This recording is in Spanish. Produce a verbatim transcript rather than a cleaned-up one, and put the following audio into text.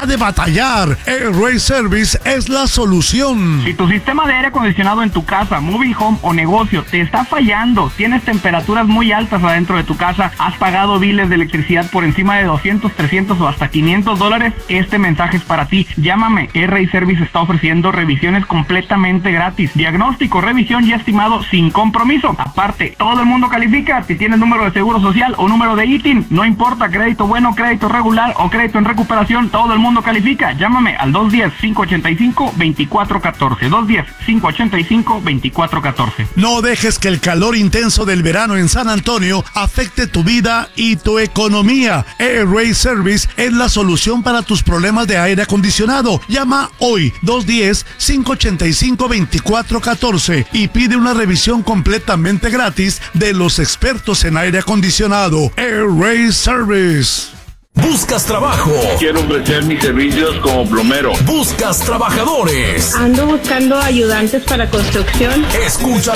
Deja de batallar. Air Ray Service es la solución. Si tu sistema de aire acondicionado en tu casa, mobile home o negocio te está fallando, tienes temperaturas muy altas adentro de tu casa, has pagado biles de electricidad por encima de doscientos, trescientos o hasta quinientos dólares, este mensaje es para ti. Llámame. Air Ray Service está ofreciendo revisiones completamente gratis, diagnóstico, revisión y estimado sin compromiso. Aparte, todo el mundo califica. Si tienes número de seguro social o número de I T I N, no importa, crédito bueno, crédito regular o crédito en recuperación, todo el mundo califica. Llámame al dos uno cero, cinco ocho cinco, dos cuatro uno cuatro, dos uno cero, cinco ocho cinco, dos cuatro uno cuatro. No dejes que el calor intenso del verano en San Antonio afecte tu vida y tu economía. Air Ray Service es la solución para tus problemas de aire acondicionado. Llama hoy dos uno cero, cinco ocho cinco, dos cuatro uno cuatro y pide una revisión completamente gratis de los expertos en aire acondicionado. Air Ray Service. ¿Buscas trabajo? Quiero ofrecer mis servicios como plomero. ¿Buscas trabajadores? Ando buscando ayudantes para construcción. Escucha